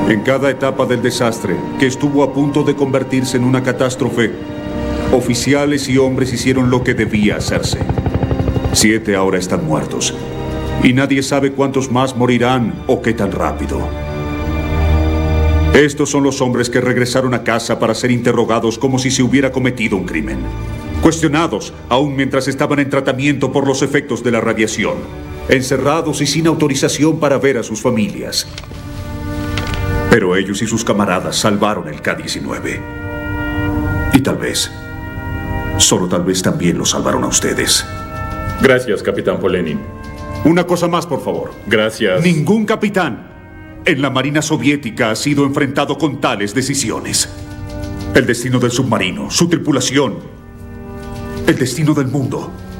En cada etapa del desastre, que estuvo a punto de convertirse en una catástrofe, oficiales y hombres hicieron lo que debía hacerse. 7 ahora están muertos. Y nadie sabe cuántos más morirán o qué tan rápido. Estos son los hombres que regresaron a casa para ser interrogados como si se hubiera cometido un crimen. Cuestionados, aún mientras estaban en tratamiento por los efectos de la radiación. Encerrados y sin autorización para ver a sus familias. Pero ellos y sus camaradas salvaron el K-19. Y tal vez, solo tal vez también lo salvaron a ustedes. Gracias, Capitán Polenin. Una cosa más, por favor. Gracias. Ningún capitán en la Marina Soviética ha sido enfrentado con tales decisiones. El destino del submarino, su tripulación, el destino del mundo.